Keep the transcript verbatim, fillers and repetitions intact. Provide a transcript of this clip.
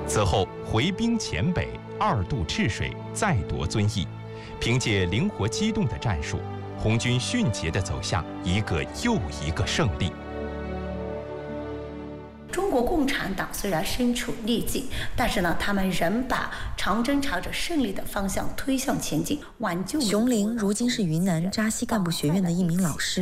此后回兵黔北，二渡赤水，再夺遵义。凭借灵活机动的战术，红军迅捷地走向一个又一个胜利。 中国共产党虽然身处逆境，但是呢，他们仍把长征朝着胜利的方向推向前进，挽救。 熊林如今是云南扎西干部学院的一名老师。